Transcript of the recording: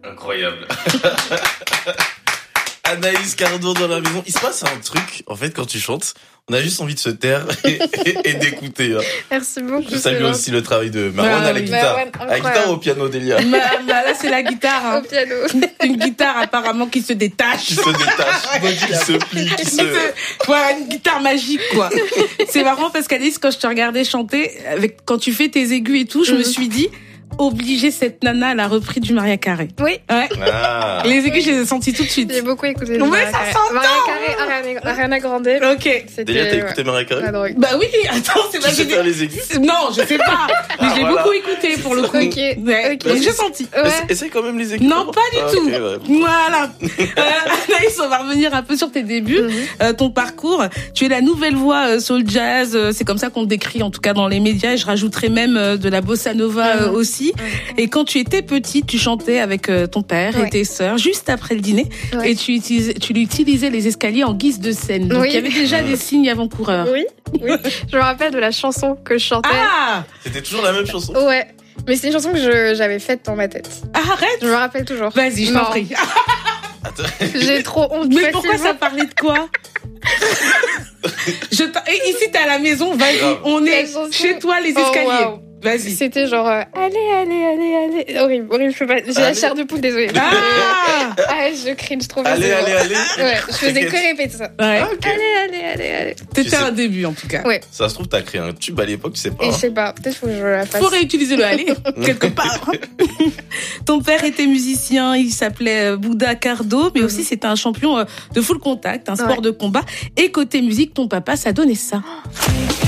Incroyable. Anaïs Cardo dans la maison. Il se passe un truc, en fait, quand tu chantes. On a juste envie de se taire et d'écouter. Merci beaucoup. Je salue aussi le travail de Marwan à la guitare. À la guitare ou au piano, Delia? Là, c'est la guitare. Hein. Au piano. Une guitare apparemment qui se détache. Qui se plie, Voilà, une guitare magique, quoi. C'est marrant parce qu'Alice, quand je te regardais chanter, quand tu fais tes aigus et tout, je me suis dit, obligée, cette nana, elle a repris du Mariah Carey. Oui. Ouais. Ah. Les aigus, je les ai sentis tout de suite. J'ai beaucoup écouté. Ouais, ça s'entend. Mariah Carey, Ariana Grande. Ok. Delia, t'as écouté Mariah Carey? Bah oui, attends, c'est Tu pas sais faire les aigus? Non, je sais pas. Mais j'ai voilà. beaucoup écouté pour le coup. Ok. Ouais. Ok. Mais j'ai senti. Ouais. Essaye quand même les aigus. Non, pas du tout. Okay, ouais. Voilà. Anaïs, on va revenir un peu sur tes débuts, ton parcours. Tu es la nouvelle voix soul jazz. C'est comme ça qu'on te décrit, en tout cas dans les médias. Et je rajouterai même de la bossa nova aussi. Et quand tu étais petite, tu chantais avec ton père et tes sœurs juste après le dîner. Et tu utilisais les escaliers en guise de scène. Donc il y avait déjà des signes avant-coureurs. Oui. Je me rappelle de la chanson que je chantais. Ah! C'était toujours la même chanson? Ouais. Mais c'est une chanson que j'avais faite dans ma tête. Arrête! Je me rappelle toujours. Vas-y, je t'en prie. Attends. J'ai trop honte. Mais pourquoi ça parlait de quoi? Et ici, t'es à la maison, vas-y, on est chez toi, les escaliers. Wow. Vas-y. C'était genre, allez. Horrible, je peux pas. J'ai la chair de poule, désolée. Je cringe trop bien. Allez. Ouais, je faisais que répéter ça. Ouais. Okay. Allez. C'était un début, en tout cas. Ouais. Ça se trouve, t'as créé un tube à l'époque, tu sais pas. Et je sais pas, peut-être faut que je la fasse. Faut réutiliser le aller, quelque part. Ton père était musicien, il s'appelait Bouddha Cardo, mais aussi c'était un champion de full contact, un sport de combat. Et côté musique, ton papa, ça donnait ça.